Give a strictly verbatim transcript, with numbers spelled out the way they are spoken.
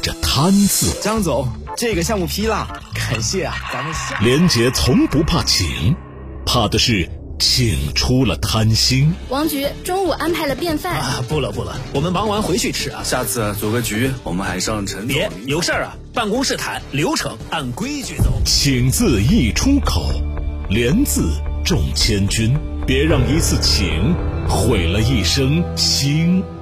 着贪字。 张总，这个项目批了，感谢啊，咱们下。 连杰从不怕请，怕的是请出了贪心。 王局中午安排了便饭啊，不了不了，我们忙完回去吃啊。 下次组个局，我们还上陈总。 别有事儿啊，办公室谈，流程按规矩走。 请字一出口，连字重千钧，别让一次请毁了一生心。